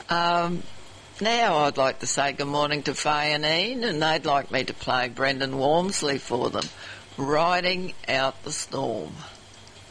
Now I'd like to say good morning to Faye and Ian, and they'd like me to play Brendan Walmsley for them, Riding Out the Storm.